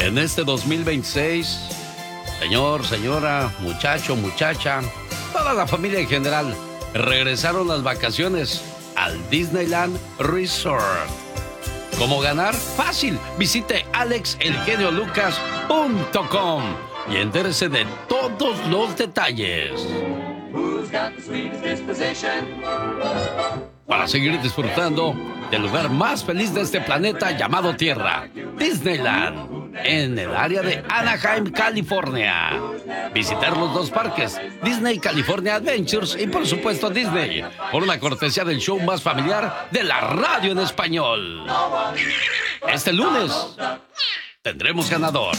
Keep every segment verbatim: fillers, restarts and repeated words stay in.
En este dos mil veintiséis, señor, señora, muchacho, muchacha, toda la familia en general, regresaron las vacaciones al Disneyland Resort. ¿Cómo ganar? Fácil. Visite alex el genio lucas punto com y entérese de todos los detalles. Para seguir disfrutando del lugar más feliz de este planeta llamado Tierra, Disneyland, en el área de Anaheim, California. Visitar los dos parques, Disney California Adventures y por supuesto Disney, por una cortesía del show más familiar de la radio en español. Este lunes tendremos ganador.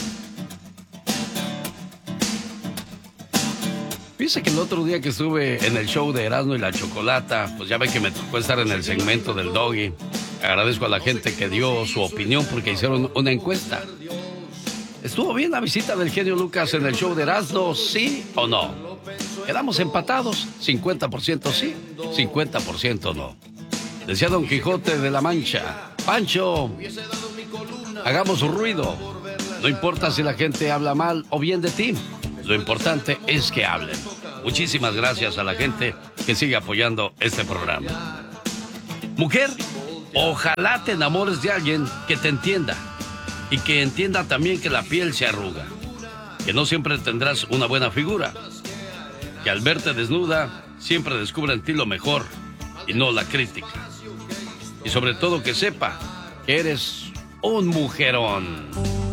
Fíjese que el otro día que estuve en el show de Erasmo y la Chocolata, pues ya ve que me tocó estar en el segmento del Doggy. Agradezco a la gente que dio su opinión porque hicieron una encuesta. ¿Estuvo bien la visita del genio Lucas en el show de Erasmo, sí o no? Quedamos empatados, cincuenta por ciento sí, cincuenta por ciento no. Decía Don Quijote de la Mancha: Pancho, hagamos ruido. No importa si la gente habla mal o bien de ti. Lo importante es que hablen. Muchísimas gracias a la gente que sigue apoyando este programa. Mujer, ojalá te enamores de alguien que te entienda y que entienda también que la piel se arruga, que no siempre tendrás una buena figura, que al verte desnuda siempre descubra en ti lo mejor y no la crítica. Y sobre todo que sepa que eres un mujerón.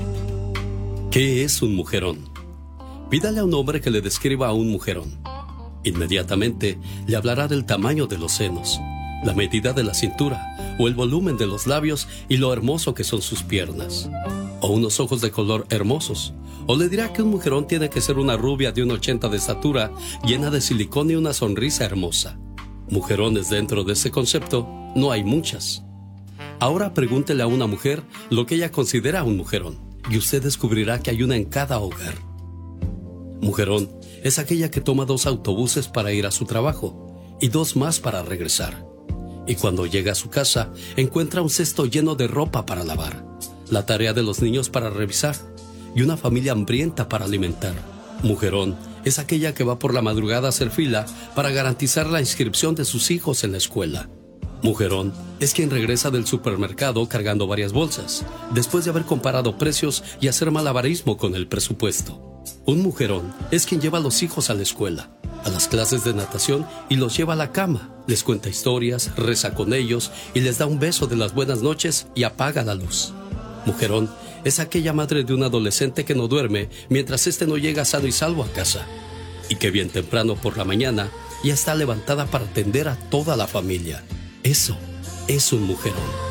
¿Qué es un mujerón? Pídale a un hombre que le describa a un mujerón. Inmediatamente le hablará del tamaño de los senos, la medida de la cintura, o el volumen de los labios y lo hermoso que son sus piernas. O unos ojos de color hermosos. O le dirá que un mujerón tiene que ser una rubia de un ochenta de estatura, llena de silicón y una sonrisa hermosa. Mujerones dentro de ese concepto no hay muchas. Ahora pregúntele a una mujer lo que ella considera un mujerón, y usted descubrirá que hay una en cada hogar. Mujerón es aquella que toma dos autobuses para ir a su trabajo y dos más para regresar. Y cuando llega a su casa, encuentra un cesto lleno de ropa para lavar, la tarea de los niños para revisar y una familia hambrienta para alimentar. Mujerón es aquella que va por la madrugada a hacer fila para garantizar la inscripción de sus hijos en la escuela. Mujerón es quien regresa del supermercado cargando varias bolsas, después de haber comparado precios y hacer malabarismo con el presupuesto. Un mujerón es quien lleva a los hijos a la escuela, a las clases de natación y los lleva a la cama, les cuenta historias, reza con ellos y les da un beso de las buenas noches y apaga la luz. Mujerón es aquella madre de un adolescente que no duerme mientras éste no llega sano y salvo a casa, y que bien temprano por la mañana ya está levantada para atender a toda la familia. Eso es un mujerón.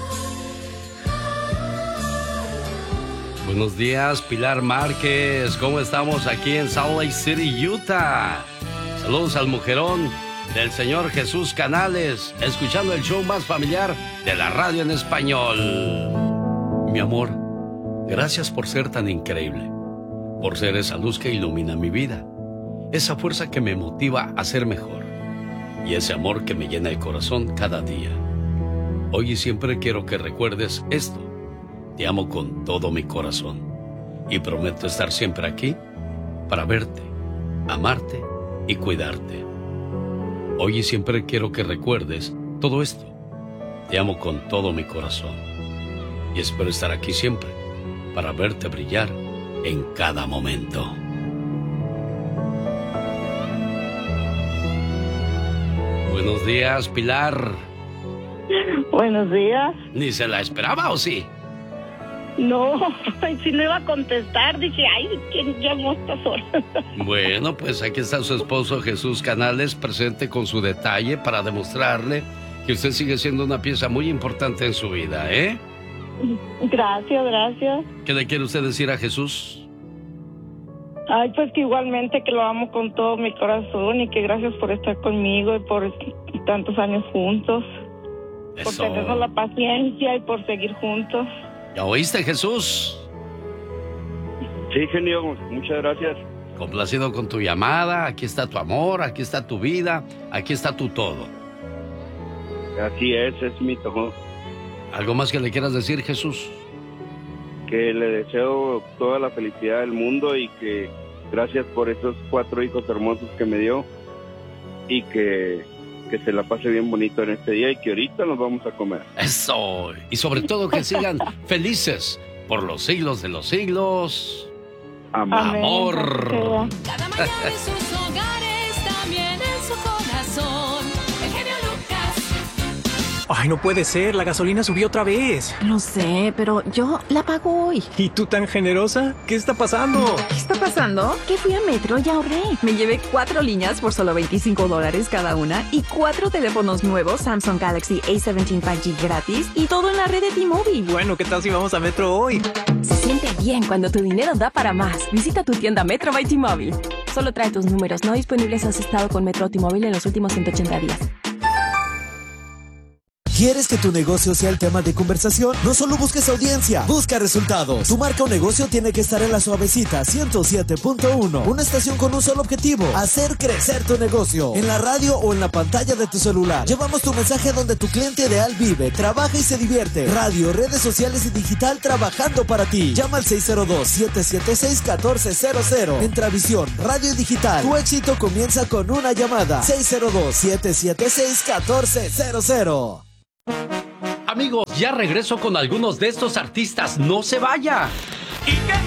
Buenos días, Pilar Márquez. ¿Cómo estamos aquí en Salt Lake City, Utah? Saludos al mujerón del señor Jesús Canales, escuchando el show más familiar de la radio en español. Mi amor, gracias por ser tan increíble, por ser esa luz que ilumina mi vida, esa fuerza que me motiva a ser mejor y ese amor que me llena el corazón cada día. Hoy y siempre quiero que recuerdes esto. Te amo con todo mi corazón y prometo estar siempre aquí para verte, amarte y cuidarte. Hoy y siempre quiero que recuerdes todo esto. Te amo con todo mi corazón y espero estar aquí siempre para verte brillar en cada momento. Buenos días, Pilar. Buenos días. ¿Ni se la esperaba o sí? No, si no iba a contestar, dije, ay, ¿quién llamó a estas horas? Bueno, pues aquí está su esposo Jesús Canales, presente con su detalle para demostrarle que usted sigue siendo una pieza muy importante en su vida, ¿eh? Gracias, gracias. ¿Qué le quiere usted decir a Jesús? Ay, pues que igualmente que lo amo con todo mi corazón y que gracias por estar conmigo y por tantos años juntos. Eso. Por tenernos la paciencia y por seguir juntos. ¿Ya oíste, Jesús? Sí, genio, muchas gracias. Complacido con tu llamada, aquí está tu amor, aquí está tu vida, aquí está tu todo. Así es, es mi todo. ¿Algo más que le quieras decir, Jesús? que le deseo toda la felicidad del mundo y que gracias por esos cuatro hijos hermosos que me dio y que, que se la pase bien bonito en este día y que ahorita nos vamos a comer. Eso, y sobre todo que sigan felices por los siglos de los siglos. Amén. Amor. Cada mañana en sus hogares, también en su corazón. El genio Lucas. Ay, no puede ser, la gasolina subió otra vez. Lo sé, pero yo la pago hoy. ¿Y tú tan generosa? ¿Qué está pasando? ¿Qué está pasando? Que fui a Metro y ahorré. Me llevé cuatro líneas por solo veinticinco dólares cada una y cuatro teléfonos nuevos Samsung Galaxy A diecisiete cinco G gratis y todo en la red de T-Mobile. Bueno, ¿qué tal si vamos a Metro hoy? Se siente bien cuando tu dinero da para más. Visita tu tienda Metro by T-Mobile. Solo trae tus números no disponibles si has estado con Metro o T-Mobile en los últimos ciento ochenta días. ¿Quieres que tu negocio sea el tema de conversación? No solo busques audiencia, busca resultados. Tu marca o negocio tiene que estar en la suavecita ciento siete punto uno. Una estación con un solo objetivo: hacer crecer tu negocio. En la radio o en la pantalla de tu celular. Llevamos tu mensaje donde tu cliente ideal vive, trabaja y se divierte. Radio, redes sociales y digital trabajando para ti. Llama al seis cero dos, siete siete seis, uno cuatro cero cero. En Travisión, radio y digital. Tu éxito comienza con una llamada. seis cero dos, siete siete seis, uno cuatro cero cero. Amigos, ya regreso con algunos de estos artistas. No se vaya. Y que